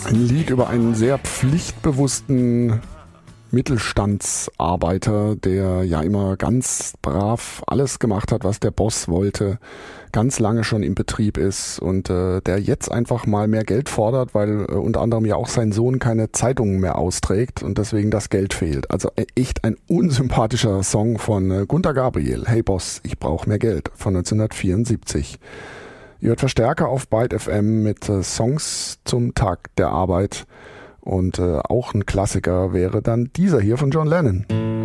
Ein Lied über einen sehr pflichtbewussten Mittelstandsarbeiter, der ja immer ganz brav alles gemacht hat, was der Boss wollte, ganz lange schon im Betrieb ist und der jetzt einfach mal mehr Geld fordert, weil unter anderem ja auch sein Sohn keine Zeitungen mehr austrägt und deswegen das Geld fehlt. Also echt ein unsympathischer Song von Gunter Gabriel. Hey Boss, ich brauche mehr Geld von 1974. Ihr hört Verstärker auf Byte FM mit Songs zum Tag der Arbeit. Und auch ein Klassiker wäre dann dieser hier von John Lennon.